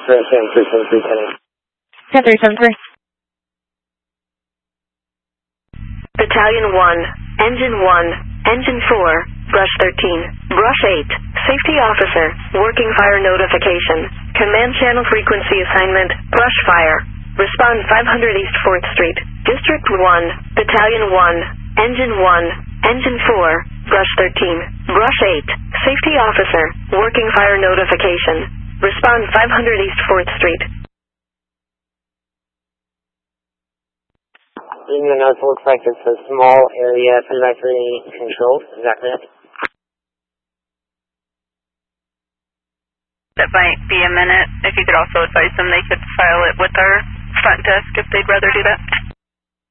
10-373. Battalion 1, Engine 1, Engine 4, Brush 13, Brush 8, Safety Officer, Working Fire Notification, Command Channel Frequency Assignment, Brush Fire. Respond 500 East 4th Street, District 1, Battalion 1, Engine 1, Engine 4, Brush 13, Brush 8, Safety Officer, Working Fire Notification. Respond 500 East 4th Street. Reading the notes, looks like it's a small area precisely controlled. Is that correct? That might be a minute. If you could also advise them they could file it with our front desk if they'd rather do that.